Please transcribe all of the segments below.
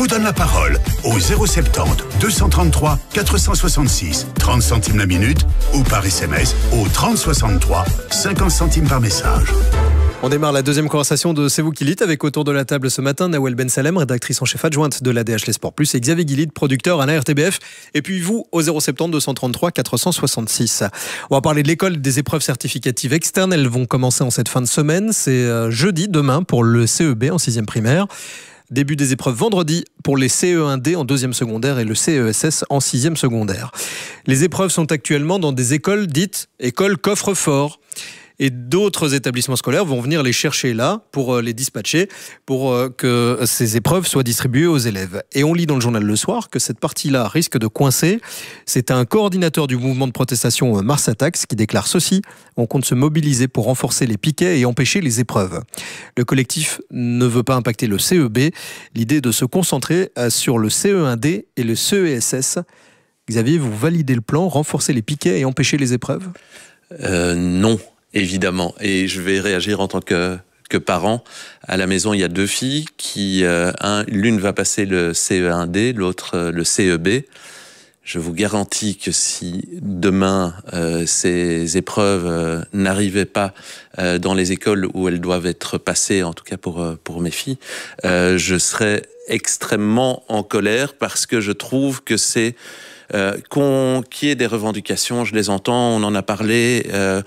vous donne la parole au 070 233 466, 30 centimes la minute, ou par SMS au 3063, 50 centimes par message. On démarre la deuxième conversation de C'est vous qui lites avec autour de la table ce matin Nawel Ben Salem, rédactrice en chef adjointe de l'ADH Les Sports Plus, et Xavier Guilide, producteur à la RTBF. Et puis vous, au 070 233 466. On va parler de l'école des épreuves certificatives externes. Elles vont commencer en cette fin de semaine. C'est jeudi, demain, pour le CEB en 6e primaire. Début des épreuves vendredi pour les CE1D en 2e secondaire et le CESS en 6e secondaire. Les épreuves sont actuellement dans des écoles dites écoles coffre-fort. Et d'autres établissements scolaires vont venir les chercher là pour les dispatcher, pour que ces épreuves soient distribuées aux élèves. Et on lit dans le journal Le Soir que cette partie-là risque de coincer. C'est un coordinateur du mouvement de protestation Mars Attacks qui déclare ceci: on compte se mobiliser pour renforcer les piquets et empêcher les épreuves. Le collectif ne veut pas impacter le CEB. L'idée est de se concentrer sur le CE1D et le CESS. Xavier, vous validez le plan, renforcer les piquets et empêcher les épreuves ? Non. Évidemment, et je vais réagir en tant que parent. À la maison, il y a 2 filles qui, l'une va passer le CE1D, l'autre le CEB. Je vous garantis que si demain ces épreuves n'arrivaient pas dans les écoles où elles doivent être passées, en tout cas pour mes filles, je serais extrêmement en colère parce que je trouve que c'est qu'il y ait des revendications, je les entends, on en a parlé,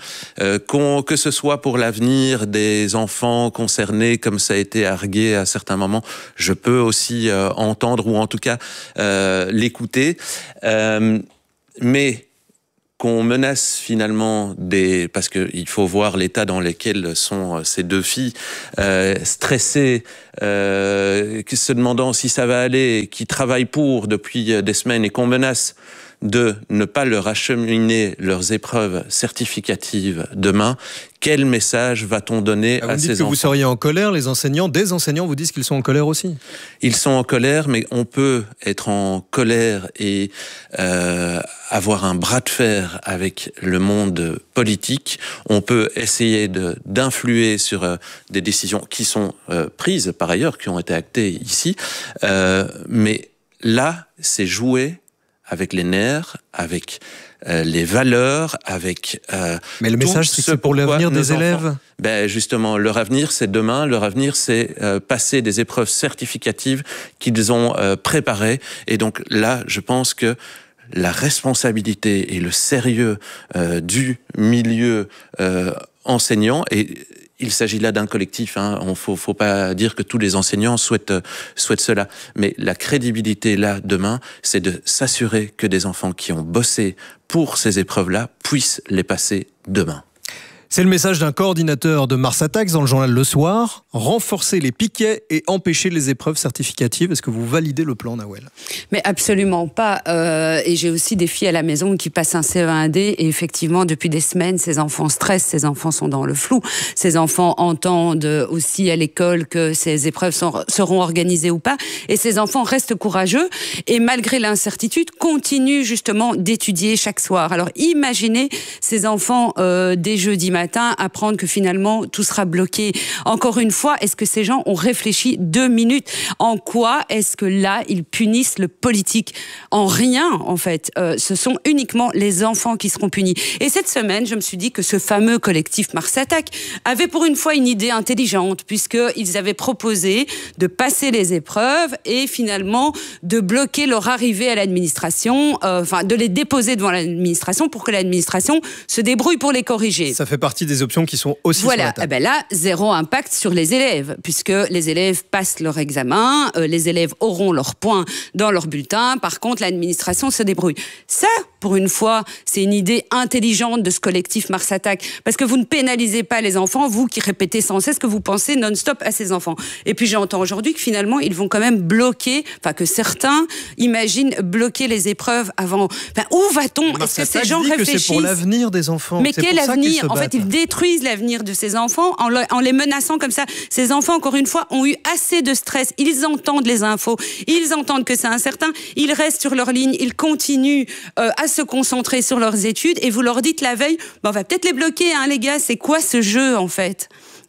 que ce soit pour l'avenir des enfants concernés, comme ça a été argué à certains moments, je peux aussi entendre, ou en tout cas l'écouter, mais qu'on menace finalement parce qu'il faut voir l'état dans lequel sont ces 2 filles, stressées, se demandant si ça va aller, qui travaillent depuis des semaines, et qu'on menace de ne pas leur acheminer leurs épreuves certificatives demain. Quel message va-t-on donner à ces enfants ? Vous seriez en colère, des enseignants vous disent qu'ils sont en colère aussi. Ils sont en colère, mais on peut être en colère et avoir un bras de fer avec le monde politique. On peut essayer d'influer sur des décisions qui sont prises par ailleurs, qui ont été actées ici. Mais là, c'est jouer avec les nerfs, avec les valeurs, avec mais le message, c'est que c'est pour l'avenir des élèves. Justement, leur avenir, c'est demain. Leur avenir, c'est passer des épreuves certificatives qu'ils ont préparées. Et donc là, je pense que la responsabilité et le sérieux du milieu enseignant, et il s'agit là d'un collectif, on faut pas dire que tous les enseignants souhaitent cela, mais la crédibilité là demain, c'est de s'assurer que des enfants qui ont bossé pour ces épreuves-là puissent les passer demain. C'est le message d'un coordinateur de Mars Attacks dans le journal Le Soir. Renforcer les piquets et empêcher les épreuves certificatives. Est-ce que vous validez le plan, Nawel ? Mais absolument pas. Et j'ai aussi des filles à la maison qui passent un CE1D. Et effectivement, depuis des semaines, ces enfants stressent, ces enfants sont dans le flou. Ces enfants entendent aussi à l'école que ces épreuves seront organisées ou pas. Et ces enfants restent courageux et malgré l'incertitude, continuent justement d'étudier chaque soir. Alors imaginez ces enfants dès jeudi matin apprendre que finalement tout sera bloqué. Encore une fois, est-ce que ces gens ont réfléchi 2 minutes ? En quoi est-ce que là ils punissent le politique ? En rien en fait. Ce sont uniquement les enfants qui seront punis. Et cette semaine, je me suis dit que ce fameux collectif Mars Attack avait pour une fois une idée intelligente, puisqu'ils avaient proposé de passer les épreuves et finalement de bloquer leur arrivée à l'administration, de les déposer devant l'administration pour que l'administration se débrouille pour les corriger. Ça fait partie des options qui sont aussi sur la table. Là, 0 impact sur les élèves, puisque les élèves passent leur examen, les élèves auront leurs points dans leur bulletin, par contre l'administration se débrouille. Ça, pour une fois, c'est une idée intelligente de ce collectif Mars Attack, parce que vous ne pénalisez pas les enfants, vous qui répétez sans cesse que vous pensez non-stop à ces enfants. Et puis j'entends aujourd'hui que finalement, ils vont quand même bloquer, que certains imaginent bloquer les épreuves avant. Où va-t-on ? Est-ce que ces gens réfléchissent ? Que c'est pour l'avenir des enfants. Mais quel avenir ? En fait, ils détruisent l'avenir de ces enfants en les menaçant comme ça. Ces enfants, encore une fois, ont eu assez de stress. Ils entendent les infos, ils entendent que c'est incertain, ils restent sur leur ligne, ils continuent à se concentrer sur leurs études et vous leur dites la veille, on va peut-être les bloquer, les gars, c'est quoi ce jeu en fait ?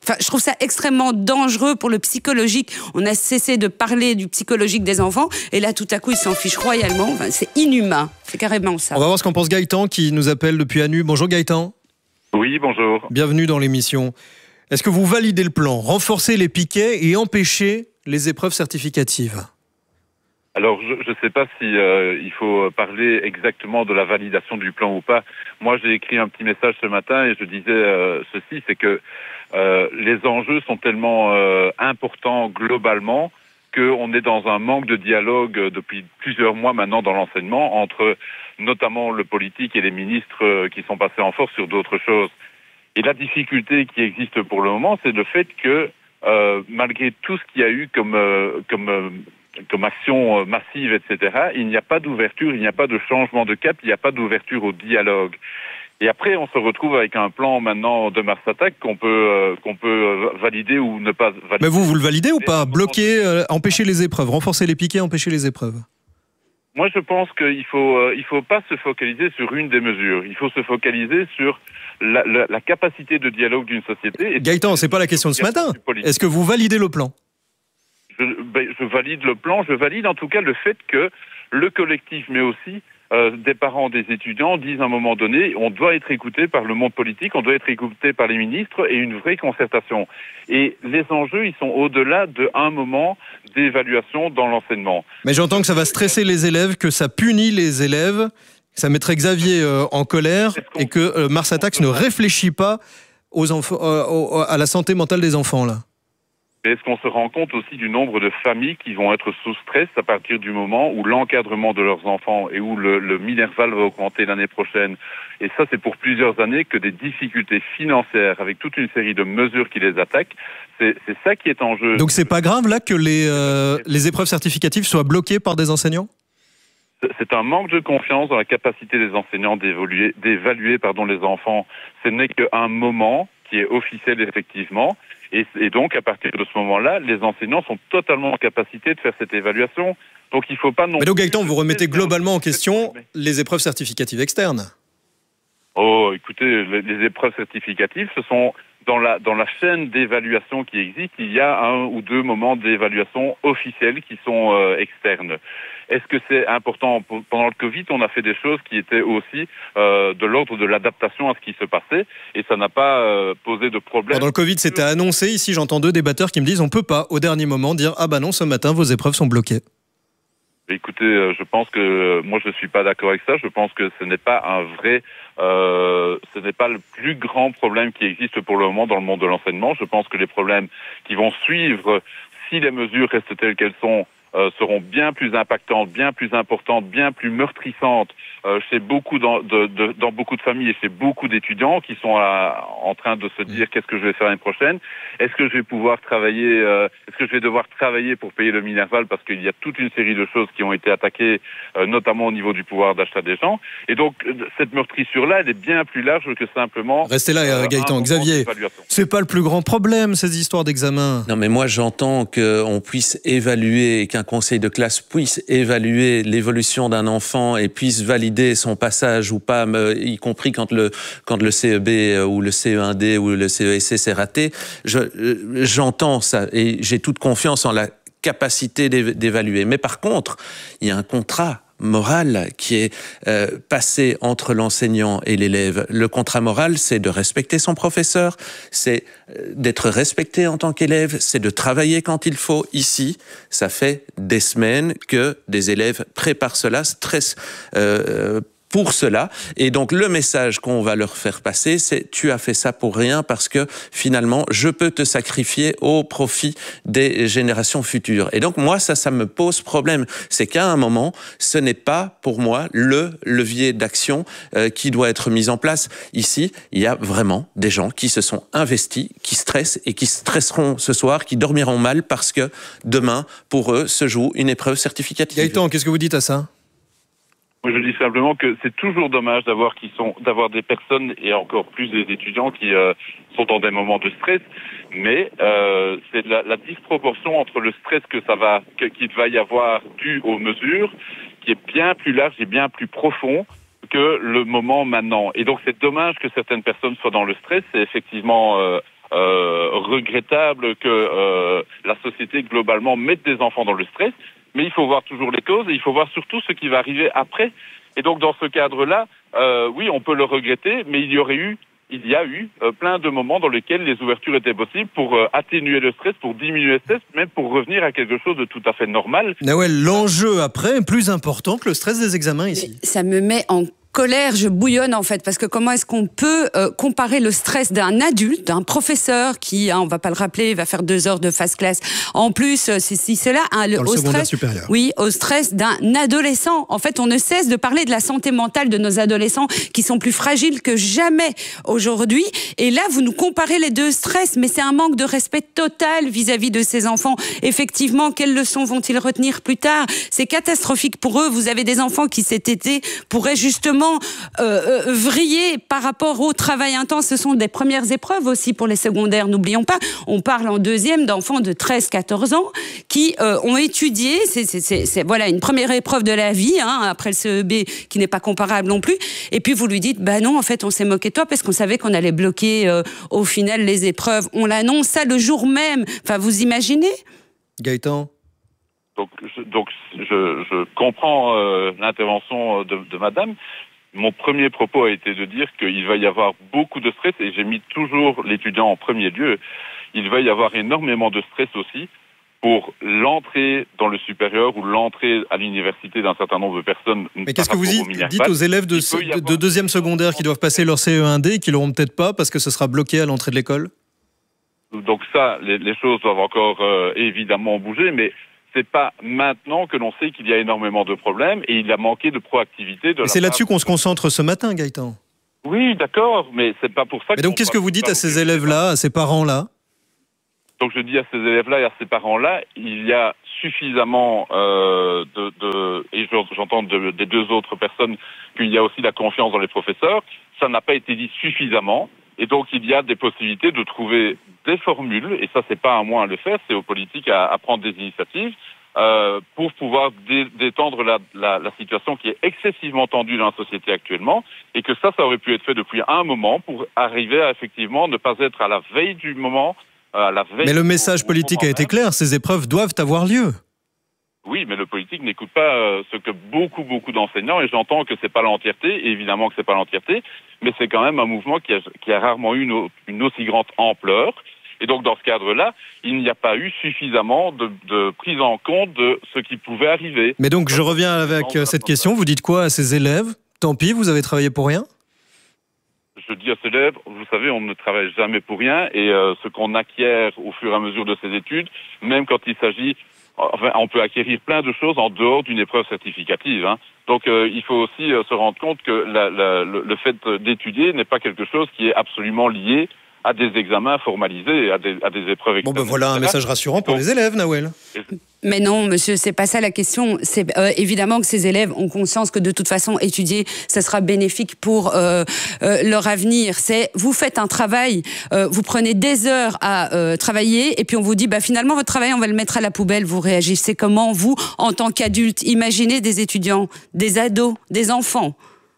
Enfin, je trouve ça extrêmement dangereux pour le psychologique. On a cessé de parler du psychologique des enfants, et là, tout à coup, ils s'en fichent royalement. Enfin, c'est inhumain. C'est carrément ça. On va voir ce qu'en pense Gaëtan, qui nous appelle depuis Anu. Bonjour Gaëtan. Oui, bonjour. Bienvenue dans l'émission. Est-ce que vous validez le plan, renforcer les piquets et empêcher les épreuves certificatives ? Alors, je ne sais pas si il faut parler exactement de la validation du plan ou pas. Moi, j'ai écrit un petit message ce matin et je disais ceci, c'est que les enjeux sont tellement importants globalement qu'on est dans un manque de dialogue depuis plusieurs mois maintenant dans l'enseignement entre notamment le politique et les ministres qui sont passés en force sur d'autres choses. Et la difficulté qui existe pour le moment, c'est le fait que malgré tout ce qu'il y a eu comme action massive, etc., il n'y a pas d'ouverture, il n'y a pas de changement de cap, il n'y a pas d'ouverture au dialogue. Et après, on se retrouve avec un plan maintenant de Mars Attack qu'on peut valider ou ne pas valider. Mais vous le validez ou pas ? Bloquer, empêcher les épreuves, renforcer les piquets, empêcher les épreuves. Moi, je pense qu'il faut pas se focaliser sur une des mesures. Il faut se focaliser sur la capacité de dialogue d'une société. Gaëtan, c'est pas la question de ce matin. Est-ce que vous validez le plan ? Je valide le plan. Je valide en tout cas le fait que le collectif, mais aussi des parents, des étudiants, disent à un moment donné, on doit être écouté par le monde politique, on doit être écouté par les ministres et une vraie concertation. Et les enjeux, ils sont au-delà d'un moment d'évaluation dans l'enseignement. Mais j'entends que ça va stresser les élèves, que ça punit les élèves, que ça mettrait Xavier en colère et que Mars Attacks ne réfléchit pas aux enfants, à la santé mentale des enfants, là. Est-ce qu'on se rend compte aussi du nombre de familles qui vont être sous stress à partir du moment où l'encadrement de leurs enfants et où le Minerval va augmenter l'année prochaine? Et ça, c'est pour plusieurs années que des difficultés financières avec toute une série de mesures qui les attaquent. C'est ça qui est en jeu. Donc c'est pas grave là que les épreuves certificatives soient bloquées par des enseignants? C'est un manque de confiance dans la capacité des enseignants d'évaluer les enfants. Ce n'est qu'un moment qui est officiel effectivement. Et donc, à partir de ce moment-là, les enseignants sont totalement en capacité de faire cette évaluation. Donc, il ne faut pas non. Mais donc, Gaëtan, vous remettez globalement en question les épreuves certificatives externes. Oh, écoutez, les épreuves certificatives, ce sont dans la chaîne d'évaluation qui existe, il y a 1 ou 2 moments d'évaluation officiels qui sont externes. Est-ce que c'est important? Pendant le Covid, on a fait des choses qui étaient aussi de l'ordre de l'adaptation à ce qui se passait, et ça n'a pas posé de problème. Pendant le Covid, c'était annoncé. Ici, j'entends 2 débatteurs qui me disent on peut pas, au dernier moment, dire ah bah non, ce matin, vos épreuves sont bloquées. Écoutez, je pense que moi je suis pas d'accord avec ça. Je pense que ce n'est pas ce n'est pas le plus grand problème qui existe pour le moment dans le monde de l'enseignement. Je pense que les problèmes qui vont suivre, si les mesures restent telles qu'elles sont, seront bien plus impactantes, bien plus importantes, bien plus meurtrissantes chez beaucoup dans beaucoup de familles et chez beaucoup d'étudiants qui sont en train de se dire qu'est-ce que je vais faire l'année prochaine? Est-ce que je vais pouvoir travailler? Est-ce que je vais devoir travailler pour payer le Minerval parce qu'il y a toute une série de choses qui ont été attaquées, notamment au niveau du pouvoir d'achat des gens. Et donc cette meurtrissure-là, elle est bien plus large que simplement. Restez là, Gaëtan. Xavier, c'est pas le plus grand problème ces histoires d'examen. Non, mais moi j'entends qu'on puisse évaluer, qu'un conseil de classe puisse évaluer l'évolution d'un enfant et puisse valider son passage ou pas, y compris quand le CEB ou le CE1D ou le CESC s'est raté. J'entends ça et j'ai toute confiance en la capacité d'évaluer. Mais par contre, il y a un contrat moral qui est passé entre l'enseignant et l'élève. Le contrat moral, c'est de respecter son professeur, c'est d'être respecté en tant qu'élève, c'est de travailler quand il faut. Ici, ça fait des semaines que des élèves préparent cela, stressent pour cela. Et donc, le message qu'on va leur faire passer, c'est « tu as fait ça pour rien parce que finalement, je peux te sacrifier au profit des générations futures ». Et donc, moi, ça me pose problème. C'est qu'à un moment, ce n'est pas, pour moi, le levier d'action qui doit être mis en place. Ici, il y a vraiment des gens qui se sont investis, qui stressent et qui stresseront ce soir, qui dormiront mal parce que demain, pour eux, se joue une épreuve certificative. Gaëtan, qu'est-ce que vous dites à ça ? Je dis simplement que c'est toujours dommage d'avoir des personnes et encore plus des étudiants qui sont dans des moments de stress, mais c'est la disproportion entre le stress qu'il va y avoir dû aux mesures qui est bien plus large et bien plus profond que le moment maintenant. Et donc c'est dommage que certaines personnes soient dans le stress. C'est effectivement regrettable que la société globalement mette des enfants dans le stress, mais il faut voir toujours les causes et il faut voir surtout ce qui va arriver après. Et donc dans ce cadre-là, oui, on peut le regretter, mais il y a eu plein de moments dans lesquels les ouvertures étaient possibles pour atténuer le stress, pour diminuer le stress, même pour revenir à quelque chose de tout à fait normal. Nawel, l'enjeu après est plus important que le stress des examens ici. Ça me met en colère, je bouillonne en fait, parce que comment est-ce qu'on peut comparer le stress d'un adulte, d'un professeur qui, on va pas le rappeler, va faire 2 heures de phase classe, en plus, si cela, au stress supérieur. Oui, au stress d'un adolescent. En fait, on ne cesse de parler de la santé mentale de nos adolescents qui sont plus fragiles que jamais aujourd'hui. Et là, vous nous comparez les deux stress, mais c'est un manque de respect total vis-à-vis de ces enfants. Effectivement, quelles leçons vont-ils retenir plus tard? C'est catastrophique pour eux. Vous avez des enfants qui cet été pourraient justement vriller par rapport au travail intense. Ce sont des premières épreuves aussi pour les secondaires, n'oublions pas. On parle en deuxième d'enfants de 13-14 ans qui ont étudié, c'est voilà, une première épreuve de la vie, après le CEB qui n'est pas comparable non plus, et puis vous lui dites, bah non, en fait on s'est moqué de toi parce qu'on savait qu'on allait bloquer au final les épreuves. On l'annonce ça le jour même. Enfin, vous imaginez? Gaëtan? Donc je comprends l'intervention de madame. Mon premier propos a été de dire qu'il va y avoir beaucoup de stress, et j'ai mis toujours l'étudiant en premier lieu. Il va y avoir énormément de stress aussi pour l'entrée dans le supérieur ou l'entrée à l'université d'un certain nombre de personnes. Mais qu'est-ce que vous dites aux élèves de deuxième secondaire qui doivent passer leur CE1D et qui l'auront peut-être pas parce que ce sera bloqué à l'entrée de l'école? Donc ça, les choses doivent encore évidemment bouger, mais c'est pas maintenant que l'on sait qu'il y a énormément de problèmes et il a manqué de proactivité. C'est là-dessus qu'on se concentre ce matin, Gaëtan. Oui, d'accord, mais c'est pas pour ça. Mais donc, qu'est-ce que vous dites à ces élèves-là, à ces parents-là? Donc, je dis à ces élèves-là et à ces parents-là, il y a suffisamment et j'entends des deux autres personnes qu'il y a aussi la confiance dans les professeurs. Ça n'a pas été dit suffisamment. Et donc, il y a des possibilités de trouver des formules, et ça, c'est pas à moi à le faire, c'est aux politiques à prendre des initiatives pour pouvoir détendre la situation qui est excessivement tendue dans la société actuellement, et que ça aurait pu être fait depuis un moment pour arriver à effectivement ne pas être à la veille du moment, à la veille. Mais le message politique a été clair, ces épreuves doivent avoir lieu. Oui, mais le politique n'écoute pas ce que beaucoup d'enseignants, et j'entends que c'est pas l'entièreté, et évidemment que c'est pas l'entièreté, mais c'est quand même un mouvement qui a rarement eu une aussi grande ampleur. Et donc, dans ce cadre-là, il n'y a pas eu suffisamment de prise en compte de ce qui pouvait arriver. Mais donc, je reviens avec cette question. Vous dites quoi à ces élèves? Tant pis, vous avez travaillé pour rien? Je dis à ces élèves, vous savez, on ne travaille jamais pour rien, et ce qu'on acquiert au fur et à mesure de ses études, même quand il s'agit... Enfin, on peut acquérir plein de choses en dehors d'une épreuve certificative. Donc, il faut aussi se rendre compte que le fait d'étudier n'est pas quelque chose qui est absolument lié à des examens formalisés, à des épreuves. Bon, ben voilà un message rassurant pour les élèves, Nawel. Mais non, monsieur, c'est pas ça la question. C'est évidemment que ces élèves ont conscience que de toute façon, étudier, ça sera bénéfique pour leur avenir. C'est, vous faites un travail, vous prenez des heures à travailler, et puis on vous dit, bah finalement, votre travail, on va le mettre à la poubelle. Vous réagissez comment, vous, en tant qu'adulte? Imaginez des étudiants, des ados, des enfants.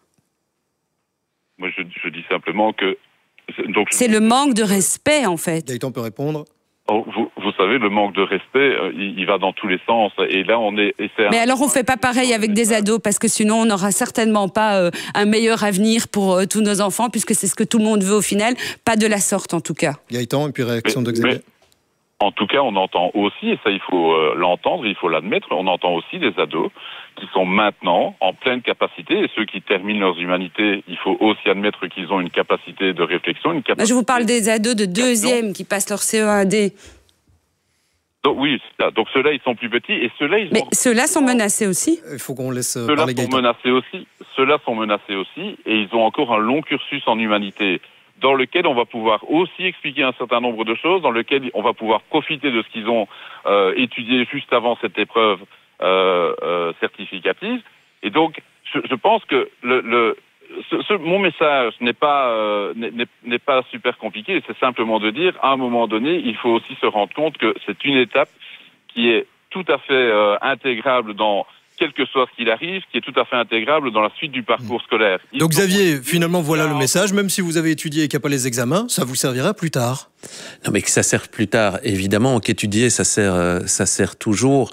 Moi, je dis simplement que... C'est le manque de respect, en fait. Gaëtan peut répondre. Oh, vous savez, le manque de respect, il va dans tous les sens. Et là, on est... Mais alors, on fait pas pareil avec des ados, parce que sinon, on n'aura certainement pas un meilleur avenir pour tous nos enfants, puisque c'est ce que tout le monde veut au final. Pas de la sorte, en tout cas. Gaëtan, et puis réaction de Xavier. En tout cas, on entend aussi, et ça il faut l'entendre, il faut l'admettre, on entend aussi des ados qui sont maintenant en pleine capacité, et ceux qui terminent leurs humanités, il faut aussi admettre qu'ils ont une capacité de réflexion, une capacité... Je vous parle des ados de deuxième qui passent leur CE1D. Donc, oui, donc ceux-là, ils sont plus petits, et ceux-là, Mais ceux-là sont menacés aussi. Il faut qu'on laisse parler Gaëtan. Ceux-là sont menacés aussi, et ils ont encore un long cursus en humanité, dans lequel on va pouvoir aussi expliquer un certain nombre de choses, dans lequel on va pouvoir profiter de ce qu'ils ont étudié juste avant cette épreuve certificative. Et donc, je pense que mon message n'est pas super compliqué, c'est simplement de dire, à un moment donné, il faut aussi se rendre compte que c'est une étape qui est tout à fait intégrable dans quel que soit ce qu'il arrive, qui est tout à fait intégrable dans la suite du parcours scolaire. Donc Xavier, finalement, voilà le message. Même si vous avez étudié et qu'il n'y a pas les examens, ça vous servira plus tard. Non, mais que ça sert plus tard, évidemment, qu'étudier, ça sert toujours.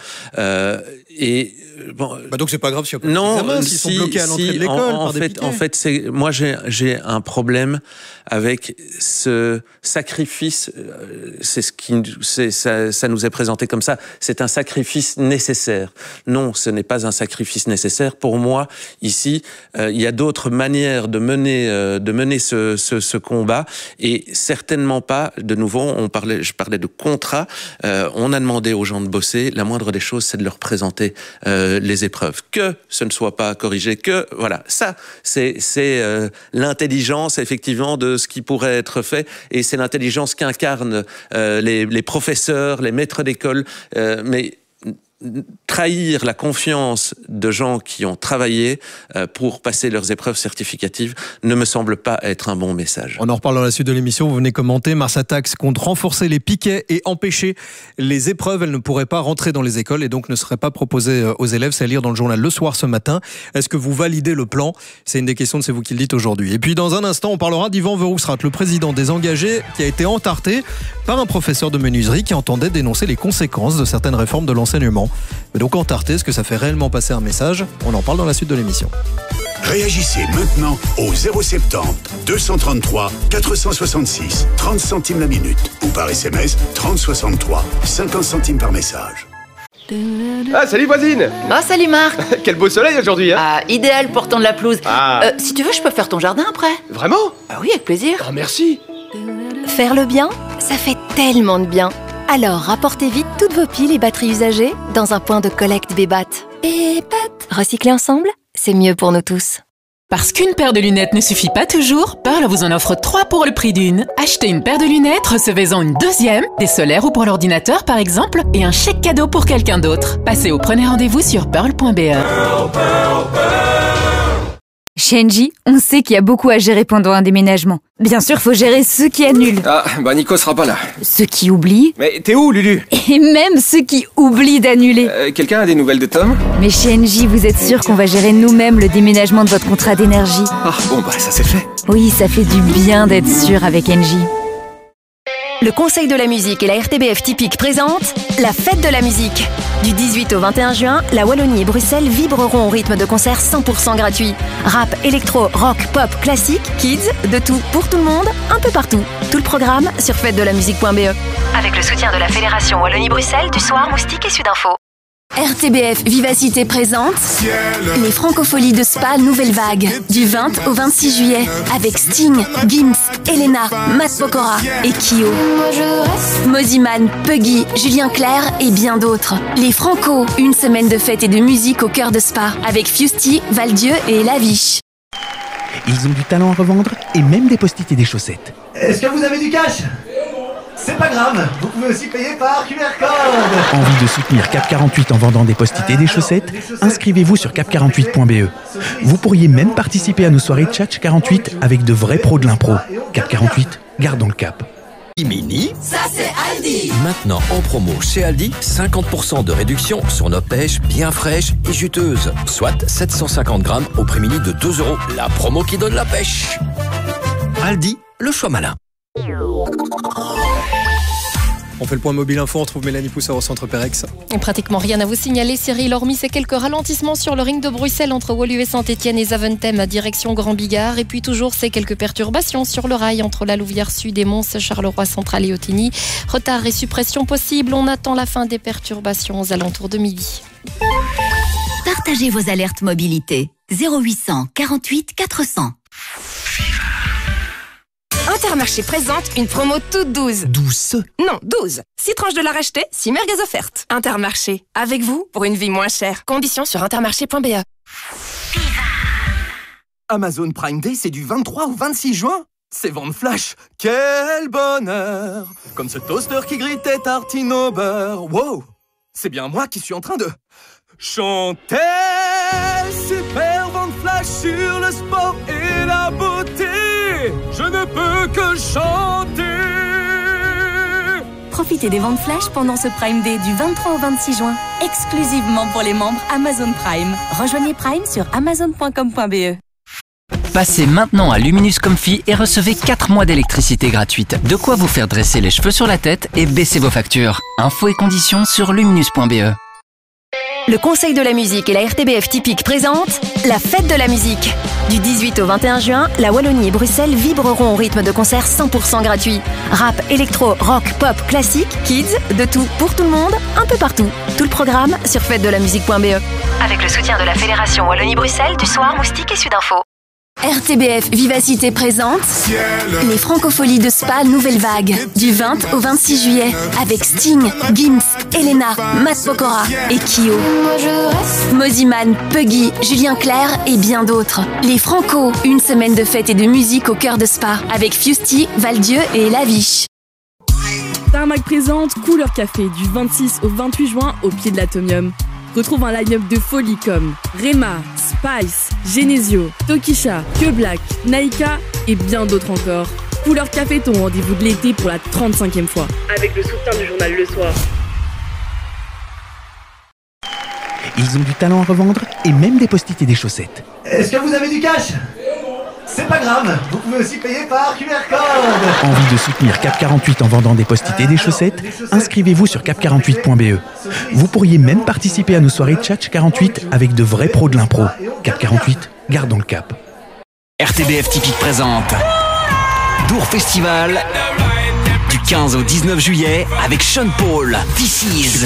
Donc c'est pas grave s'il y a pas d'examen, s'ils sont bloqués à l'entrée de l'école par des piquets. En fait, moi j'ai un problème avec ce sacrifice. Ça nous est présenté comme ça. C'est un sacrifice nécessaire. Non, ce n'est pas un sacrifice nécessaire. Pour moi, ici, il y a d'autres manières de mener ce combat, et certainement pas. De nouveau, je parlais de contrat. On a demandé aux gens de bosser. La moindre des choses, c'est de leur présenter les épreuves. Que ce ne soit pas corrigé, voilà. Ça, c'est l'intelligence, effectivement, de ce qui pourrait être fait, et c'est l'intelligence qu'incarnent les professeurs, les maîtres d'école, mais trahir la confiance de gens qui ont travaillé pour passer leurs épreuves certificatives ne me semble pas être un bon message. On en reparle dans la suite de l'émission. Vous venez commenter. Mars Attacks compte renforcer les piquets et empêcher les épreuves. Elles ne pourraient pas rentrer dans les écoles et donc ne seraient pas proposées aux élèves. C'est à lire dans le journal Le Soir ce matin. Est-ce que vous validez le plan? C'est une des questions de C'est vous qui le dites aujourd'hui. Et puis dans un instant, on parlera d'Yvan Verhofstadt, le président des engagés, qui a été entarté par un professeur de menuiserie qui entendait dénoncer les conséquences de certaines réformes de l'enseignement. Mais donc entarté, est-ce que ça fait réellement passer un message? On en parle dans la suite de l'émission. Réagissez maintenant au 070 233 466 30 centimes la minute ou par SMS 3063 50 centimes par message. Ah, salut voisine! Oh, salut Marc! Quel beau soleil aujourd'hui, hein? Ah, idéal pour tondre la pelouse. Ah. Si tu veux, je peux faire ton jardin après. Vraiment? Ah oui, avec plaisir. Oh, merci! Faire le bien, ça fait tellement de bien. Alors, rapportez vite toutes vos piles et batteries usagées dans un point de collecte Bébat. Bébat. Recycler ensemble, c'est mieux pour nous tous. Parce qu'une paire de lunettes ne suffit pas toujours, Pearl vous en offre 3 pour le prix d'une. Achetez une paire de lunettes, recevez-en une deuxième, des solaires ou pour l'ordinateur par exemple, et un chèque cadeau pour quelqu'un d'autre. Passez ou prenez rendez-vous sur pearl.be. Chez Engie, on sait qu'il y a beaucoup à gérer pendant un déménagement. Bien sûr, faut gérer ceux qui annulent. Ah, bah Nico sera pas là. Ceux qui oublient. Mais t'es où, Lulu? Et même ceux qui oublient d'annuler. Quelqu'un a des nouvelles de Tom? Mais chez Engie, vous êtes sûr qu'on va gérer nous-mêmes le déménagement de votre contrat d'énergie? Ah, bon bah ça c'est fait. Oui, ça fait du bien d'être sûr avec Engie. Le Conseil de la musique et la RTBF Typique présentent la Fête de la musique. Du 18 au 21 juin, la Wallonie et Bruxelles vibreront au rythme de concerts 100% gratuits. Rap, électro, rock, pop, classique, kids, de tout pour tout le monde, un peu partout. Tout le programme sur fêtedelamusique.be. Avec le soutien de la Fédération Wallonie-Bruxelles, du Soir, Moustique et Sudinfo. RTBF Vivacité présente les Francopholies de Spa Nouvelle Vague du 20 au 26 juillet avec Sting, Gims, Elena, Matt Pokora et Kyo. Moziman, Puggy, Julien Clerc et bien d'autres. Les Franco, une semaine de fête et de musique au cœur de Spa avec Fusty, Valdieu et Laviche. Ils ont du talent à revendre et même des post-it et des chaussettes. Est-ce que vous avez du cash? C'est pas grave, vous pouvez aussi payer par QR code. Envie de soutenir Cap 48 en vendant des post-it et des chaussettes? Inscrivez-vous sur cap48.be. Vous pourriez même participer à nos soirées Tchatch 48 avec de vrais pros de l'impro. Cap 48, gardons le cap. Mini, Ça, c'est Aldi. maintenant en promo chez Aldi, 50% de réduction sur nos pêches bien fraîches et juteuses. Soit 750 grammes au prix mini de 2 €. La promo qui donne la pêche. Aldi, le choix malin. On fait le point mobile info, on retrouve Mélanie Pousseur au centre Pérex. Pratiquement rien à vous signaler, Cyril, hormis ces quelques ralentissements sur le ring de Bruxelles entre Woluwe Saint-Etienne et Zaventem à direction Grand Bigard. Et puis toujours ces quelques perturbations sur le rail entre la Louvière Sud et Mons, Charleroi Central et Ottigny. Retard et suppression possible, on attend la fin des perturbations aux alentours de midi. Partagez vos alertes mobilité. 0800 48 400. Intermarché présente une promo toute 12. 12? Non, 12. 6 tranches de la racheter, 6 merguez offertes. Intermarché, avec vous pour une vie moins chère. Conditions sur intermarché.be. Amazon Prime Day, c'est du 23 au 26 juin. C'est vente flash. Quel bonheur! Comme ce toaster qui grille tes tartines au beurre. Wow! C'est bien moi qui suis en train de chanter. Super vente flash sur le sport et la beauté. Je ne peux que chanter. Profitez des ventes flash pendant ce Prime Day du 23 au 26 juin, exclusivement pour les membres Amazon Prime. Rejoignez Prime sur amazon.com.be. Passez maintenant à Luminous Comfy et recevez 4 mois d'électricité gratuite. De quoi vous faire dresser les cheveux sur la tête et baisser vos factures. Infos et conditions sur luminous.be. Le Conseil de la musique et la RTBF Typique présentent la fête de la musique. Du 18 au 21 juin, la Wallonie et Bruxelles vibreront au rythme de concerts 100% gratuits. Rap, électro, rock, pop, classique, kids, de tout, pour tout le monde, un peu partout. Tout le programme sur fêtedelamusique.be. Avec le soutien de la Fédération Wallonie-Bruxelles, du Soir, Moustique et Sudinfo. RTBF Vivacité présente les Francopholies de Spa Nouvelle Vague du 20 au 26 juillet avec Sting, Gims, Elena, Matt Pokora et Kyo. Moziman, Puggy, Julien Clerc et bien d'autres. Les Franco, une semaine de fête et de musique au cœur de Spa avec Fusty, Valdieu et Laviche. Tarmac présente Couleur Café du 26 au 28 juin au pied de l'Atomium. Retrouve un line-up de folie comme Rema, Spice, Genesio, Tokisha, Que Black, Naika et bien d'autres encore. Couleur Café, ton rendez-vous de l'été pour la 35e fois. Avec le soutien du journal Le Soir. Ils ont du talent à revendre et même des post-it et des chaussettes. Est-ce que vous avez du cash? C'est pas grave, vous pouvez aussi payer par QR code. Envie de soutenir Cap 48 en vendant des post-it et des chaussettes? Inscrivez-vous sur cap48.be. Vous pourriez même participer à nos soirées Tchatch 48 avec de vrais pros de l'impro. Cap 48, gardons le cap. RTBF Typique présente Dour Festival du 15 au 19 juillet avec Sean Paul, This Is.